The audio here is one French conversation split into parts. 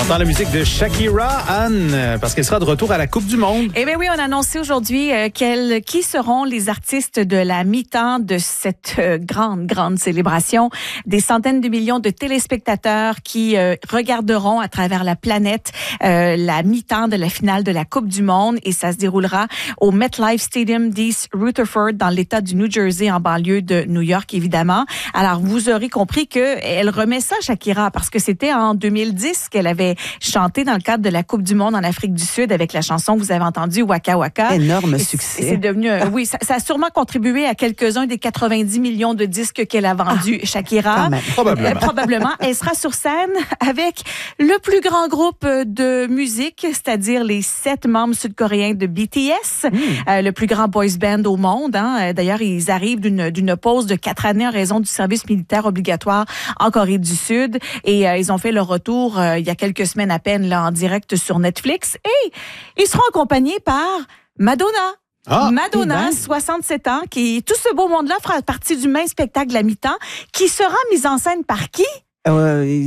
entend la musique de Shakira, Anne, parce qu'elle sera de retour à la Coupe du Monde. Eh bien oui, on a annoncé aujourd'hui qui seront les artistes de la mi-temps de cette grande célébration. Des centaines de millions de téléspectateurs qui regarderont à travers la planète la mi-temps de la finale de la Coupe du Monde. Et ça se déroulera au MetLife Stadium d'East Rutherford, dans l'État du New Jersey, en banlieue de New York, évidemment. Alors, vous aurez compris qu'elle remet ça, Shakira, parce que c'était en 2010 qu'elle avait chanté dans le cadre de la Coupe du Monde en Afrique du Sud avec la chanson que vous avez entendue, Waka Waka. Énorme succès. C'est devenu, oui, ça a sûrement contribué à quelques-uns des 90 millions de disques qu'elle a vendus, Shakira. Probablement. Elle sera sur scène avec le plus grand groupe de musique, c'est-à-dire les 7 membres sud-coréens de BTS, le plus grand boys band au monde. Hein. D'ailleurs, ils arrivent d'une pause de 4 années en raison du service militaire obligatoire en Corée du Sud. Et ils ont fait leur retour il y a quelques semaines à peine là, en direct sur Netflix. Et ils seront accompagnés par Madonna. Madonna, 67 ans, tout ce beau monde-là fera partie du même spectacle de la mi-temps, qui sera mis en scène par qui? Chris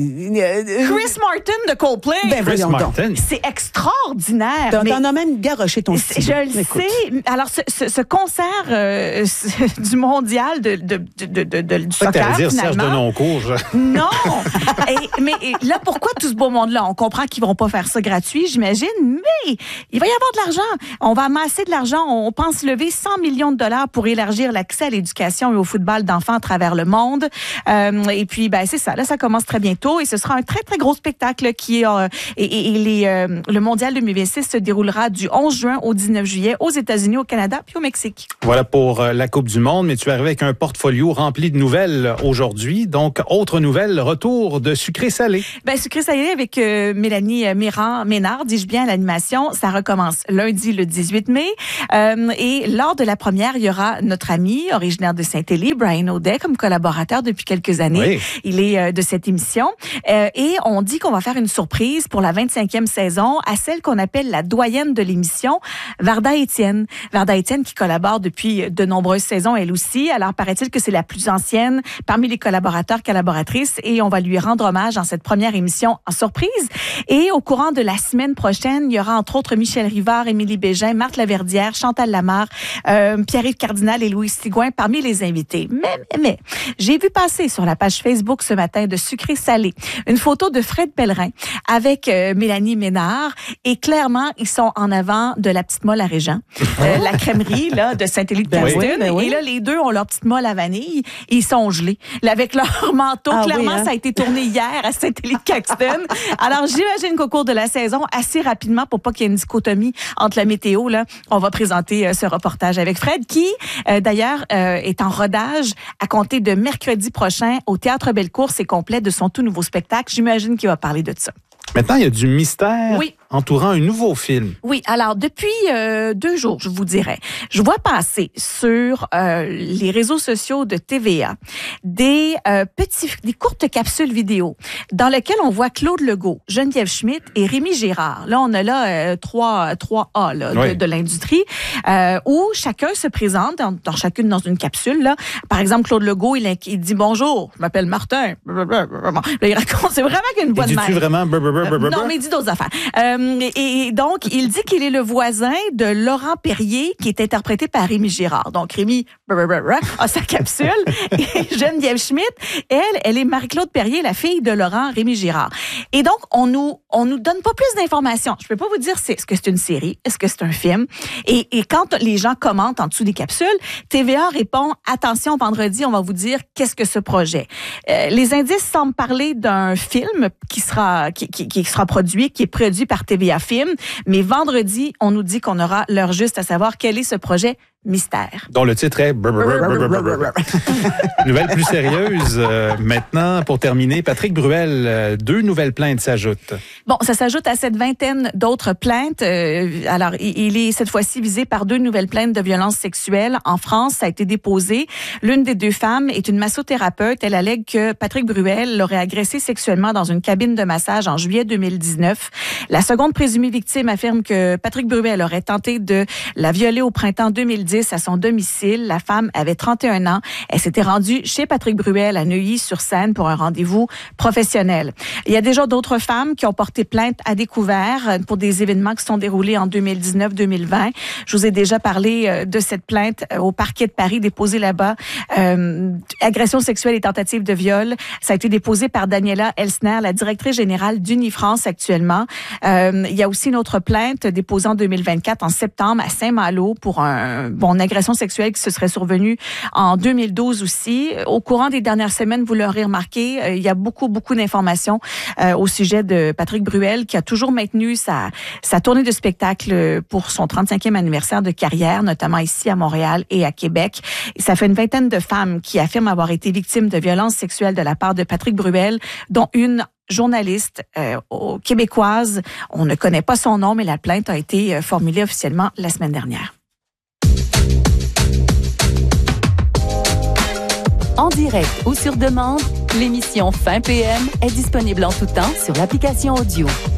Martin de Coldplay. Chris Martin. C'est extraordinaire. T'en as même garoché ton style. Je le sais. Alors, ce concert du mondial du soccer, dire finalement. Serge Denoncourt. Non. Mais là, pourquoi tout ce beau monde-là? On comprend qu'ils vont pas faire ça gratuit, j'imagine, mais il va y avoir de l'argent. On va amasser de l'argent. On pense lever 100 millions de dollars pour élargir l'accès à l'éducation et au football d'enfants à travers le monde. Et puis, c'est ça. Là, ça commence très bientôt et ce sera un très gros spectacle qui le mondial 2026 se déroulera du 11 juin au 19 juillet aux États-Unis, au Canada puis au Mexique. Voilà pour la Coupe du Monde, mais tu es arrivé avec un portfolio rempli de nouvelles aujourd'hui. Donc, autre nouvelle, retour de Sucré Salé. Sucré Salé avec Mélanie Ménard, dis-je bien, à l'animation. Ça recommence lundi, le 18 mai. Et lors de la première, il y aura notre ami originaire de Saint-Élie, Brian O'Day, comme collaborateur depuis quelques années. Oui. Il est de cette émission. Et on dit qu'on va faire une surprise pour la 25e saison à celle qu'on appelle la doyenne de l'émission, Varda Étienne. Varda Étienne qui collabore depuis de nombreuses saisons, elle aussi. Alors, paraît-il que c'est la plus ancienne parmi les collaboratrices et on va lui rendre hommage dans cette première émission en surprise. Et au courant de la semaine prochaine, il y aura entre autres Michel Rivard, Émilie Bégin, Marthe Laverdière, Chantal Lamarre, Pierre-Yves Cardinal et Louis Sigouin parmi les invités. Mais, j'ai vu passer sur la page Facebook ce matin de Sucré Salé une photo de Fred Pellerin avec Mélanie Ménard et clairement, ils sont en avant de la petite molle à Régent, la crèmerie là, de Saint-Élie-de-Kingston. Oui. Et là, les deux ont leur petite molle à vanille et ils sont gelés. Là, avec leur manteau, clairement, ça a été tourné hier à Saint-Élie-de-Kingston. Alors, j'imagine qu'au cours de la saison, assez rapidement, pour pas qu'il y ait une dichotomie entre la météo, là, on va présenter ce reportage avec Fred qui, d'ailleurs, est en rodage à compter de mercredi prochain au Théâtre Bellecour. C'est complet de son tout nouveau spectacle. J'imagine qu'il va parler de ça. Maintenant, il y a du mystère entourant un nouveau film. Oui, alors depuis 2 jours, je vous dirais, je vois passer sur les réseaux sociaux de TVA des courtes capsules vidéo dans lesquelles on voit Claude Legault, Geneviève Schmidt et Rémi Girard. Là, on a là 3 A là, de l'industrie où chacun se présente dans chacune dans une capsule. Là. Par exemple, Claude Legault, il dit « Bonjour, je m'appelle Martin. » Là, il raconte, c'est vraiment qu'une voix de mère. Vraiment non, mais il dit d'autres affaires. Et donc, il dit qu'il est le voisin de Laurent Perrier, qui est interprété par Rémi Girard. Donc, Rémi a sa capsule. Et Geneviève Schmidt, elle est Marie-Claude Perrier, la fille de Laurent Rémi Girard. Et donc, on nous donne pas plus d'informations. Je peux pas vous dire est-ce que c'est une série, est-ce que c'est un film. Et quand les gens commentent en dessous des capsules, TVA répond « Attention, vendredi, on va vous dire qu'est-ce que ce projet. » Les indices semblent parler d'un film qui sera produit, qui est produit par TVA Film. Mais vendredi, on nous dit qu'on aura l'heure juste à savoir quel est ce projet mystère. Dont le titre est... Nouvelle plus sérieuse. Maintenant, pour terminer, Patrick Bruel, 2 nouvelles plaintes s'ajoutent. Bon, ça s'ajoute à cette vingtaine d'autres plaintes. Alors, il est cette fois-ci visé par 2 nouvelles plaintes de violences sexuelles. En France, ça a été déposé. L'une des 2 femmes est une massothérapeute. Elle allègue que Patrick Bruel l'aurait agressée sexuellement dans une cabine de massage en juillet 2019. La seconde présumée victime affirme que Patrick Bruel aurait tenté de la violer au printemps 2010 à son domicile. La femme avait 31 ans. Elle s'était rendue chez Patrick Bruel à Neuilly-sur-Seine pour un rendez-vous professionnel. Il y a déjà d'autres femmes qui ont porté porté plainte à découvert pour des événements qui sont déroulés en 2019-2020. Je vous ai déjà parlé de cette plainte au parquet de Paris déposée là-bas. Agression sexuelle et tentative de viol. Ça a été déposé par Daniela Elsner, la directrice générale d'Unifrance actuellement. Il y a aussi une autre plainte déposée en 2024 en septembre à Saint-Malo pour une agression sexuelle qui se serait survenue en 2012 aussi. Au courant des dernières semaines, vous l'aurez remarqué, il y a beaucoup d'informations au sujet de Patrick Bruel qui a toujours maintenu sa tournée de spectacle pour son 35e anniversaire de carrière, notamment ici à Montréal et à Québec. Et ça fait une vingtaine de femmes qui affirment avoir été victimes de violences sexuelles de la part de Patrick Bruel, dont une journaliste québécoise. On ne connaît pas son nom, mais la plainte a été formulée officiellement la semaine dernière. En direct ou sur demande, l'émission Fin PM est disponible en tout temps sur l'application audio.